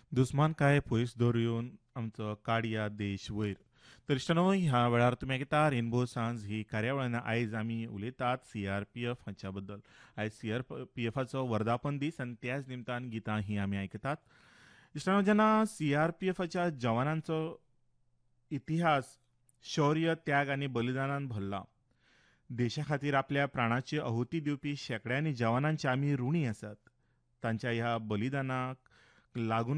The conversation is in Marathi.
दुस्मान काय पयस दवरून आमचो काडया देश वयर. तर इश्टानो ह्या वेळार तुमी ऐकता रेनबो सांज ही कार्यावळीन आयज आमी उलयतात CRPF हांच्या बद्दल. आयज CRPFाचो वर्धापन दीस आनी त्याच निमतान गितां ही आमी आयकतात. इश्टानो जेन्ना CRPFच्या जवानांचो इतिहास शौर्य, त्याग आनी बलिदानान भरला. देशा खातीर आपल्या प्राणाची आहुती दिवपी शेकड्यांनी जवानांचे आमी ऋणी आसात. तांच्या ह्या बलिदानाक लागून